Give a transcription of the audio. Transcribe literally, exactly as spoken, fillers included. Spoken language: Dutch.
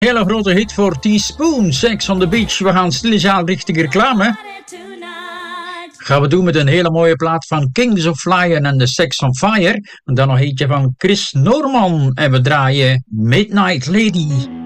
Hele grote hit voor Teaspoon, Sex on the Beach. We gaan stilletjes richting reclame. Gaan we doen met een hele mooie plaat van Kings of Lion en The Sex on Fire. En dan nog eentje van Chris Norman. En we draaien Midnight Lady.